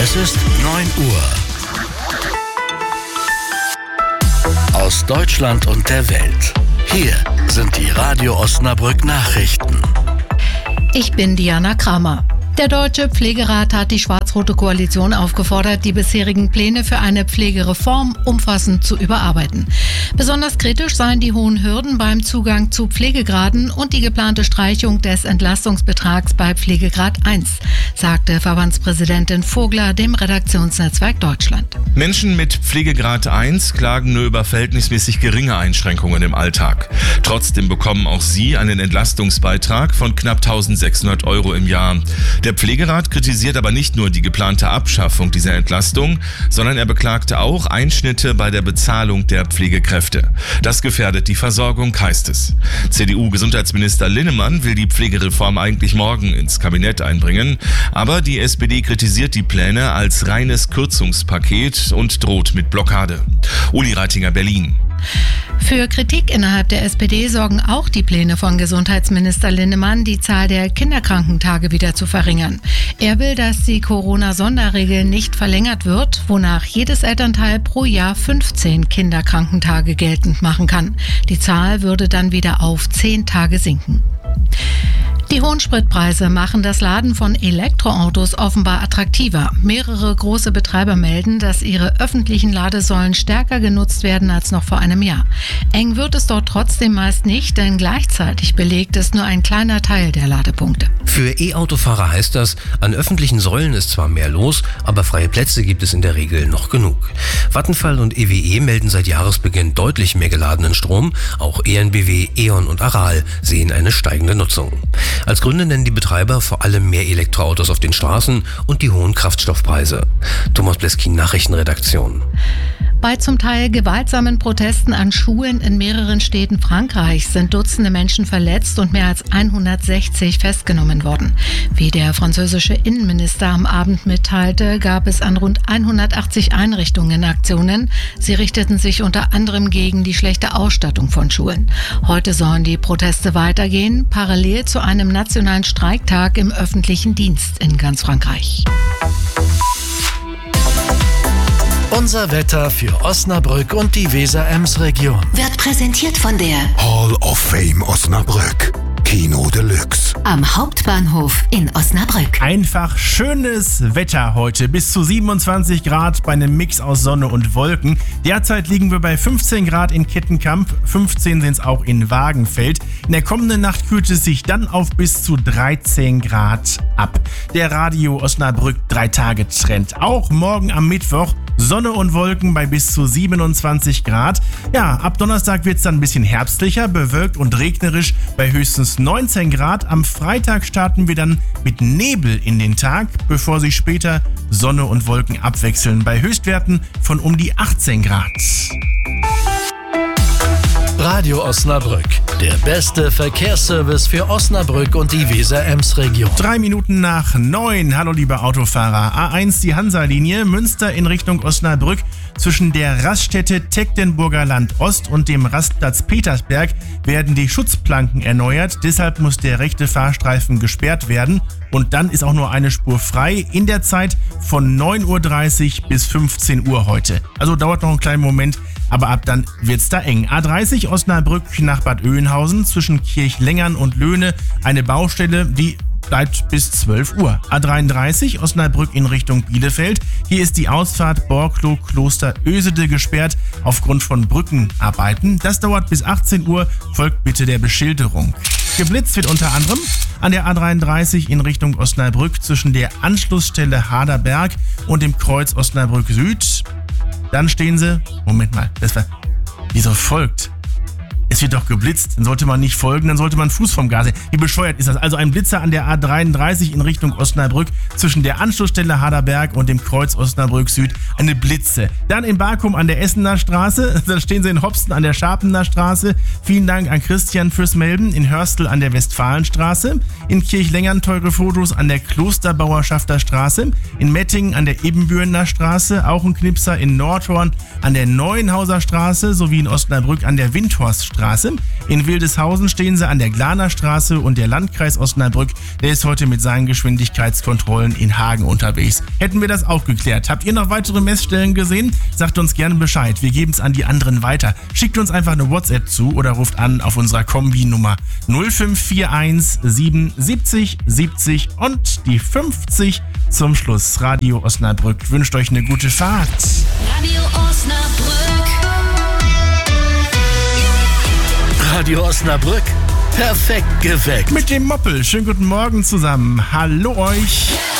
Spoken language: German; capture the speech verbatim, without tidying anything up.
Es ist neun Uhr. Aus Deutschland und der Welt. Hier sind die Radio Osnabrück Nachrichten. Ich bin Diana Kramer. Der Deutsche Pflegerat hat die schwarz-rote Koalition aufgefordert, die bisherigen Pläne für eine Pflegereform umfassend zu überarbeiten. Besonders kritisch seien die hohen Hürden beim Zugang zu Pflegegraden und die geplante Streichung des Entlastungsbetrags bei Pflegegrad eins, sagte Verbandspräsidentin Vogler dem Redaktionsnetzwerk Deutschland. Menschen mit Pflegegrad eins klagen nur über verhältnismäßig geringe Einschränkungen im Alltag. Trotzdem bekommen auch sie einen Entlastungsbeitrag von knapp eintausendsechshundert Euro im Jahr. Der Pflegerat kritisiert aber nicht nur die geplante Abschaffung dieser Entlastung, sondern er beklagte auch Einschnitte bei der Bezahlung der Pflegekräfte. Das gefährdet die Versorgung, heißt es. C D U-Gesundheitsminister Linnemann will die Pflegereform eigentlich morgen ins Kabinett einbringen, aber die S P D kritisiert die Pläne als reines Kürzungspaket und droht mit Blockade. Uli Reitinger, Berlin. Für Kritik innerhalb der S P D sorgen auch die Pläne von Gesundheitsminister Linnemann, die Zahl der Kinderkrankentage wieder zu verringern. Er will, dass die Corona-Sonderregel nicht verlängert wird, wonach jedes Elternteil pro Jahr fünfzehn Kinderkrankentage geltend machen kann. Die Zahl würde dann wieder auf zehn Tage sinken. Die hohen Spritpreise machen das Laden von Elektroautos offenbar attraktiver. Mehrere große Betreiber melden, dass ihre öffentlichen Ladesäulen stärker genutzt werden als noch vor einem Jahr. Eng wird es dort trotzdem meist nicht, denn gleichzeitig belegt es nur ein kleiner Teil der Ladepunkte. Für E-Autofahrer heißt das, an öffentlichen Säulen ist zwar mehr los, aber freie Plätze gibt es in der Regel noch genug. Vattenfall und E W E melden seit Jahresbeginn deutlich mehr geladenen Strom. Auch E N B W, E.ON und Aral sehen eine steigende Nutzung. Als Gründe nennen die Betreiber vor allem mehr Elektroautos auf den Straßen und die hohen Kraftstoffpreise. Thomas Bleskin, Nachrichtenredaktion. Bei zum Teil gewaltsamen Protesten an Schulen in mehreren Städten Frankreichs sind Dutzende Menschen verletzt und mehr als hundertsechzig festgenommen worden. Wie der französische Innenminister am Abend mitteilte, gab es an rund hundertachtzig Einrichtungen Aktionen. Sie richteten sich unter anderem gegen die schlechte Ausstattung von Schulen. Heute sollen die Proteste weitergehen, parallel zu einem nationalen Streiktag im öffentlichen Dienst in ganz Frankreich. Unser Wetter für Osnabrück und die Weser-Ems-Region wird präsentiert von der Hall of Fame Osnabrück. Kino Deluxe. Am Hauptbahnhof in Osnabrück. Einfach schönes Wetter heute. Bis zu siebenundzwanzig Grad bei einem Mix aus Sonne und Wolken. Derzeit liegen wir bei fünfzehn Grad in Kettenkamp. fünfzehn sind es auch in Wagenfeld. In der kommenden Nacht kühlt es sich dann auf bis zu dreizehn Grad ab. Der Radio Osnabrück drei-Tage-Trend. Auch morgen am Mittwoch Sonne und Wolken bei bis zu siebenundzwanzig Grad. Ja, ab Donnerstag wird es dann ein bisschen herbstlicher, bewölkt und regnerisch bei höchstens neunzehn Grad. Am Freitag starten wir dann mit Nebel in den Tag, bevor sich später Sonne und Wolken abwechseln bei Höchstwerten von um die achtzehn Grad. Radio Osnabrück, der beste Verkehrsservice für Osnabrück und die Weser-Ems-Region. Drei Minuten nach neun. Hallo liebe Autofahrer. A eins, die Hansa-Linie, Münster in Richtung Osnabrück. Zwischen der Raststätte Tecklenburger Land Ost und dem Rastplatz Petersberg werden die Schutzplanken erneuert. Deshalb muss der rechte Fahrstreifen gesperrt werden. Und dann ist auch nur eine Spur frei in der Zeit von neun Uhr dreißig bis fünfzehn Uhr heute. Also dauert noch einen kleinen Moment, aber ab dann wird's da eng. A dreißig Osnabrück nach Bad Oeynhausen zwischen Kirchlengern und Löhne. Eine Baustelle, die bleibt bis zwölf Uhr. A dreiunddreißig Osnabrück in Richtung Bielefeld. Hier ist die Ausfahrt Borklow-Kloster Ösede gesperrt aufgrund von Brückenarbeiten. Das dauert bis achtzehn Uhr. Folgt bitte der Beschilderung. Geblitzt wird unter anderem an der A dreiunddreißig in Richtung Osnabrück zwischen der Anschlussstelle Haderberg und dem Kreuz Osnabrück Süd. Dann stehen sie, Moment mal, das war, wie so folgt. Es wird doch geblitzt, dann sollte man nicht folgen, dann sollte man Fuß vom Gas nehmen. Wie bescheuert ist das? Also ein Blitzer an der A dreiunddreißig in Richtung Osnabrück zwischen der Anschlussstelle Haderberg und dem Kreuz Osnabrück Süd. Eine Blitze. Dann in Barkum an der Essener Straße, dann stehen sie in Hopsten an der Scharpener Straße. Vielen Dank an Christian fürs Melden. In Hörstel an der Westfalenstraße. In Kirchlengern teure Fotos an der Klosterbauerschafter Straße. In Mettingen an der Ebenbürener Straße. Auch ein Knipser in Nordhorn an der Neuenhauser Straße sowie in Osnabrück an der Windhorststraße. Straße. In Wildeshausen stehen sie an der Glaner Straße und der Landkreis Osnabrück, der ist heute mit seinen Geschwindigkeitskontrollen in Hagen unterwegs. Hätten wir das auch geklärt. Habt ihr noch weitere Messstellen gesehen? Sagt uns gerne Bescheid. Wir geben es an die anderen weiter. Schickt uns einfach eine WhatsApp zu oder ruft an auf unserer Kombi-Nummer null fünf vier eins sieben siebzig siebzig und die fünfzig zum Schluss. Radio Osnabrück wünscht euch eine gute Fahrt. Radio Osnabrück. Radio Osnabrück, perfekt geweckt. Mit dem Moppel. Schönen guten Morgen zusammen. Hallo euch.